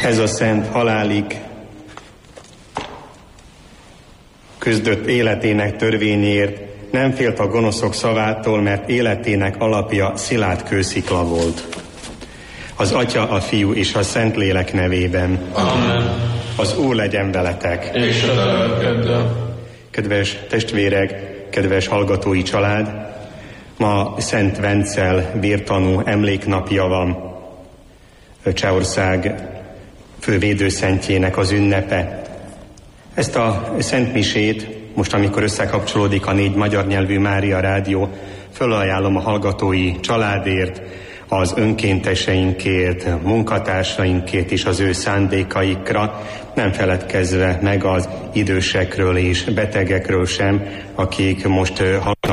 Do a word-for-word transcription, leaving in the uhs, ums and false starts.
Ez a szent halálig küzdött életének törvényért, nem félt a gonoszok szavától, mert életének alapja szilárd kőszikla volt. Az Atya, a Fiú és a Szentlélek nevében. Amen. Az Úr legyen veletek. És a lelkeddel. Kedves testvérek, kedves hallgatói család, ma Szent Vencel vértanú emléknapja van. Csehország fővédőszentjének az ünnepe. Ezt a szentmisét, most amikor összekapcsolódik a négy magyar nyelvű Mária Rádió, fölajánlom a hallgatói családért, az önkénteseinkért, munkatársainkért és az ő szándékaikra, nem feledkezve meg az idősekről és betegekről sem, akik most